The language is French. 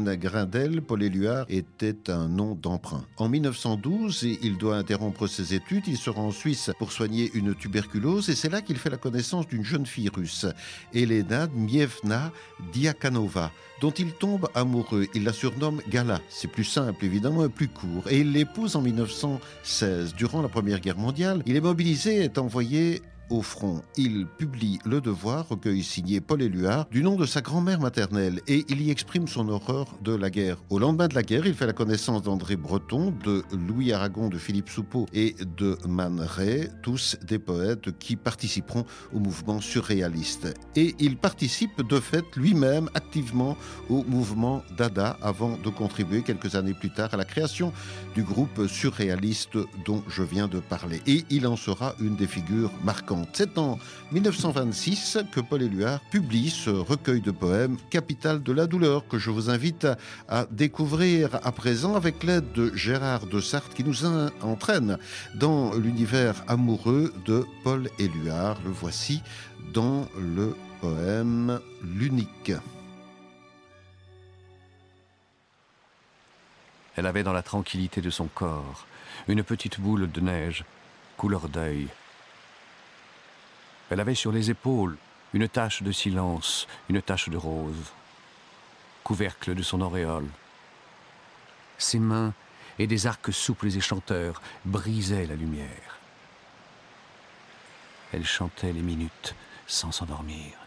Étienne Grindel, Paul Éluard était un nom d'emprunt. En 1912, il doit interrompre ses études. Il se rend en Suisse pour soigner une tuberculose et c'est là qu'il fait la connaissance d'une jeune fille russe, Elena Dmievna Diakhanova, dont il tombe amoureux. Il la surnomme Gala. C'est plus simple, évidemment, et plus court. Et il l'épouse en 1916. Durant la Première Guerre mondiale, il est mobilisé et est envoyé au front. Il publie Le Devoir, recueil signé Paul Éluard, du nom de sa grand-mère maternelle, et il y exprime son horreur de la guerre. Au lendemain de la guerre, il fait la connaissance d'André Breton, de Louis Aragon, de Philippe Soupeau et de Man Ray, tous des poètes qui participeront au mouvement surréaliste. Et il participe de fait lui-même activement au mouvement Dada avant de contribuer quelques années plus tard à la création du groupe surréaliste dont je viens de parler. Et il en sera une des figures marquantes. C'est en 1926 que Paul Éluard publie ce recueil de poèmes Capitale de la douleur que je vous invite à découvrir à présent avec l'aide de Gérard de Sarthe qui nous entraîne dans l'univers amoureux de Paul Éluard. Le voici dans le poème L'Unique. Elle avait dans la tranquillité de son corps une petite boule de neige, couleur deuil. Elle avait sur les épaules une tache de silence, une tache de rose, couvercle de son auréole. Ses mains et des arcs souples et chanteurs brisaient la lumière. Elle chantait les minutes sans s'endormir.